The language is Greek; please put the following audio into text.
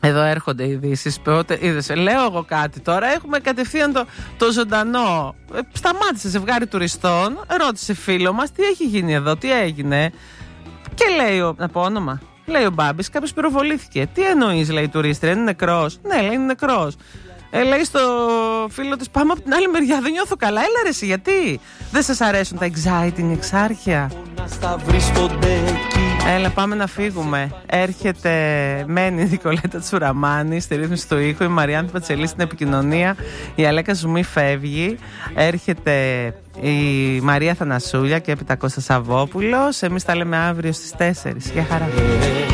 Εδώ έρχονται οι ειδήσεις. Είδες, λέω εγώ κάτι τώρα. Έχουμε κατευθείαν το ζωντανό. Σταμάτησε ζευγάρι τουριστών. Ρώτησε φίλο μας τι έχει γίνει εδώ, τι έγινε. Και λέει, να πω όνομα. Λέει ο Μπάμπης, κάποιος πυροβολήθηκε. Τι εννοείς, λέει η τουρίστρια, είναι νεκρός? Ναι, λέει, είναι νεκρός. Λέει στο φίλο της, πάμε από την άλλη μεριά, δεν νιώθω καλά. Έλα ρε εσύ, γιατί δεν σας αρέσουν τα exciting εξάρχεια? Έλα, πάμε να φύγουμε. Έρχεται, μένει η Νικολέτα Τσουραμάνη στη ρύθμιση του ήχου, η Μαριάννη Πατσελή στην επικοινωνία, η Αλέκα Ζουμί φεύγει, έρχεται η Μαρία Θανασούλια και έπειτα Κώστας Σαββόπουλος. Εμείς τα λέμε αύριο στις 4. Γεια χαρά.